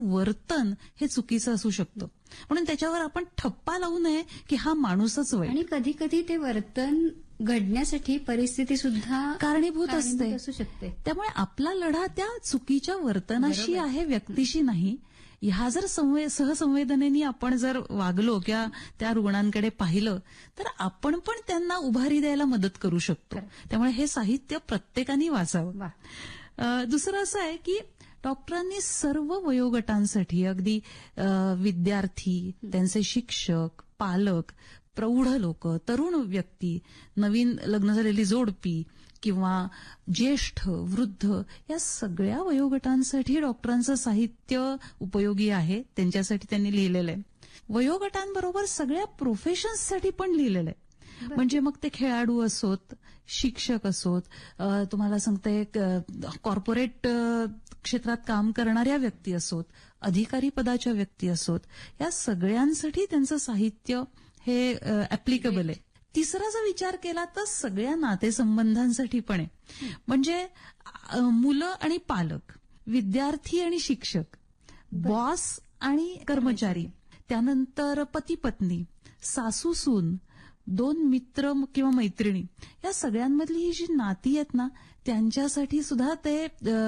वर्तन हे चुकीचं असू शकतं. म्हणून त्याच्यावर आपण ठप्पा लावू नये की हा माणूसच वाईट. आणि कधी कधी ते वर्तन घडण्यासाठी परिस्थिती सुद्धा कारणीभूत कारणीभूत असते. असू शकते. त्यामुळे आपला लढा त्या चुकीच्या वर्तनाशी बरोबर. आहे, व्यक्तीशी नाही. ह्या जर सहसंवेदनेने आपण जर वागलो किंवा त्या रुग्णांकडे पाहिलं तर आपण पण त्यांना उभारी द्यायला मदत करू शकतो. त्यामुळे हे साहित्य प्रत्येकाने वाचावं. वा. दुसरं असं आहे की डॉक्टरांनी सर्व वयोगटांसाठी, अगदी विद्यार्थी, त्यांचे शिक्षक, पालक, प्रौढ लोक, तरुण व्यक्ती, नवीन लग्न झालेली जोडपी किंवा ज्येष्ठ, वृद्ध, या सगळ्या वयोगटांसाठी डॉक्टरांचं साहित्य उपयोगी आहे. त्यांच्यासाठी त्यांनी लिहिलेलं आहे. वयोगटांबरोबर सगळ्या प्रोफेशन्ससाठी पण लिहिलेलं आहे. म्हणजे मग ते खेळाडू असोत, शिक्षक असोत, तुम्हाला सांगते कॉर्पोरेट क्षेत्रात काम करणाऱ्या व्यक्ती असोत, अधिकारी पदाच्या व्यक्ती असोत, या सगळ्यांसाठी त्यांचं साहित्य हे ऍप्लिकेबल आहे. तिसरा जर विचार केला तर सगळ्या नातेसंबंधांसाठी पण आहे. म्हणजे मुलं आणि पालक, विद्यार्थी आणि शिक्षक, बॉस आणि कर्मचारी, त्यानंतर पती पत्नी, सासू सून, दोन मित्र किंवा मैत्रिणी, या सगळ्यांमधली ही जी नाती आहेत ना, त्यांच्यासाठी सुद्धा ते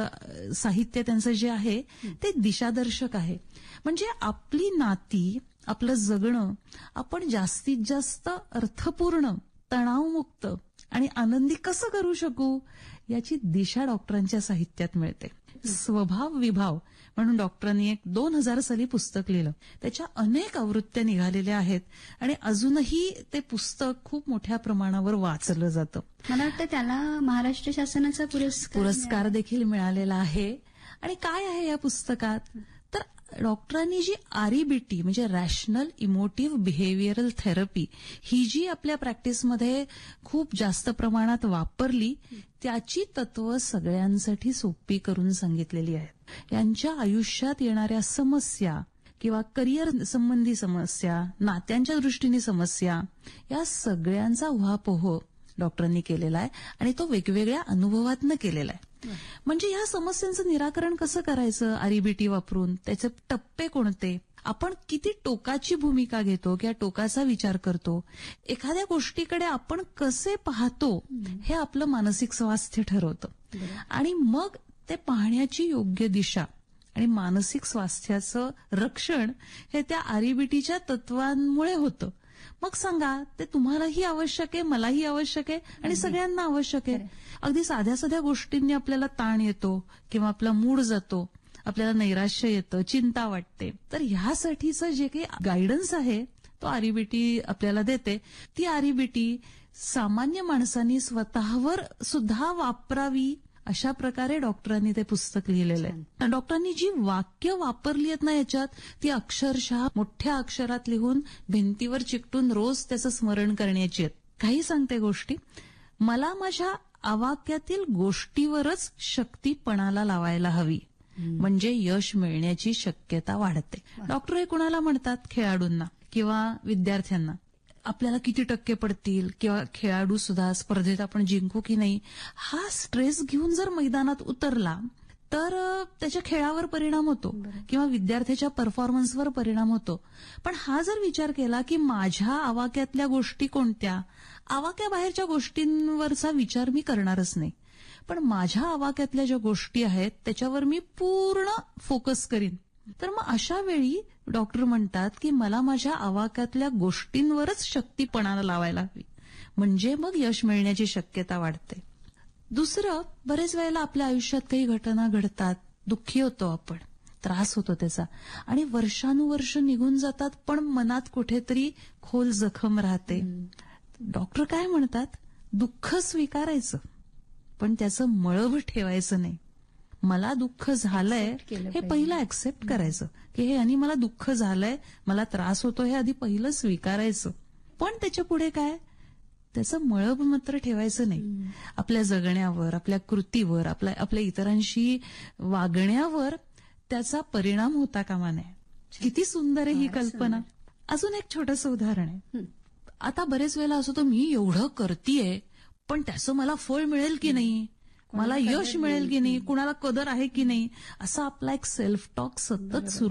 साहित्य त्यांचं जे आहे ते दिशादर्शक आहे. म्हणजे आपली नाती, आपलं जगणं आपण जास्तीत जास्त अर्थपूर्ण, तणावमुक्त आणि आनंदी कसं करू शकू याची दिशा डॉक्टरांच्या साहित्यात मिळते. स्वभाव विभाव म्हणून डॉक्टरांनी एक 2000 साली पुस्तक लिहिलं. त्याच्या अनेक आवृत्त्या निघालेल्या आहेत आणि अजूनही ते पुस्तक खूप मोठ्या प्रमाणावर वाचलं जातं. मला वाटतं त्याला महाराष्ट्र शासनाचा पुरस्कार देखील मिळालेला आहे. आणि काय आहे या पुस्तकात तर डॉक्टरांनी जी REBT म्हणजे रॅशनल इमोटिव्ह बिहेव्हिअरल थेरपी ही जी आपल्या प्रॅक्टिसमध्ये खूप जास्त प्रमाणात वापरली, त्याची तत्व सगळ्यांसाठी सोपी करून सांगितलेली आहेत. यांच्या आयुष्यात येणाऱ्या समस्या किंवा करिअर संबंधी समस्या, नात्यांच्या दृष्टीने समस्या, या सगळ्यांचा उहापोह डॉक्टरांनी केलेला आहे आणि तो वेगवेगळ्या अनुभवातनं केलेला आहे. म्हणजे ह्या समस्यांचं निराकरण कसं करायचं REBT वापरून, त्याचे टप्पे कोणते, आपण किती टोकाची भूमिका घेतो किंवा टोकाचा विचार करतो, एखाद्या गोष्टीकडे आपण कसे पाहतो, हे आपलं मानसिक स्वास्थ्य ठरवतं. आणि मग ते पाहण्याची योग्य दिशा आणि मानसिक स्वास्थ्याचं रक्षण हे त्या REBTच्या तत्वांमुळे होतं. मग सांगा, ते तुम्हालाही आवश्यक आहे, मलाही आवश्यक आहे आणि सगळ्यांना आवश्यक आहे. अगदी साध्या साध्या गोष्टींनी आपल्याला ताण येतो किंवा आपला मूड जातो, आपल्याला नैराश्य येतं, चिंता वाटते. तर ह्यासाठीचं जे काही गायडन्स आहे तो REBT आपल्याला देते. ती REBT सामान्य माणसांनी स्वतःवर सुद्धा वापरावी अशा प्रकारे डॉक्टरांनी ते पुस्तक लिहिलेलं आहे. डॉक्टरांनी जी वाक्य वापरली आहेत ना याच्यात, ती अक्षरशः मोठ्या अक्षरात लिहून भिंतीवर चिकटून रोज त्याचं स्मरण करण्याची आहेत. काही सांगते गोष्टी, मला माझ्या आवाक्यातील गोष्टीवरच शक्ती पणाला लावायला हवी, म्हणजे यश मिळण्याची शक्यता वाढते. डॉक्टर हे कुणाला म्हणतात? खेळाडूंना किंवा विद्यार्थ्यांना. आपल्याला किती टक्के पडतील किंवा खेळाडू सुद्धा स्पर्धेत आपण जिंकू की नाही, हा स्ट्रेस घेऊन जर मैदानात उतरला तर त्याच्या खेळावर परिणाम होतो किंवा विद्यार्थ्याच्या परफॉर्मन्सवर परिणाम होतो. पण हा जर विचार केला की माझ्या आवाक्यातल्या गोष्टी कोणत्या, आवाक्याबाहेरच्या गोष्टींवरचा विचार मी करणारच नाही, पण माझ्या आवाक्यातल्या ज्या गोष्टी आहेत त्याच्यावर मी पूर्ण फोकस करीन, तर मग अशा वेळी डॉक्टर म्हणतात की मला माझ्या आवाक्यातल्या गोष्टींवरच शक्तीपणाला लावायला हवी, म्हणजे मग यश मिळण्याची शक्यता वाढते. दुसरं, बरेच वेळेला आपल्या आयुष्यात काही घटना घडतात, दुःखी होतो आपण, त्रास होतो त्याचा, आणि वर्षानुवर्ष निघून जातात पण मनात कुठेतरी खोल जखम राहते. डॉक्टर काय म्हणतात? दुःख स्वीकारायचं पण त्याचं मळभ ठेवायचं नाही. मला दुःख झालंय हे पहिलं ऍक्सेप्ट करायचं की हे आणि मला दुःख झालंय, मला त्रास होतो, हे आधी पहिलं स्वीकारायचं. पण त्याच्या पुढे काय, त्याचं मळभ मात्र ठेवायचं नाही. आपल्या जगण्यावर, आपल्या कृतीवर, आपल्या इतरांशी वागण्यावर त्याचा परिणाम होता कामा नये. किती सुंदर आहे ही कल्पना. अजून एक छोटंसं उदाहरण आहे. आता बरेच वेळेला असं होतं, मी एवढं करतीये पण त्याचं मला फळ मिळेल की नाही, मला यश मिळेल की नाही, कुणाला कदर आहे की नाही, असा आपला एक सेल्फ टॉक सतत सुरू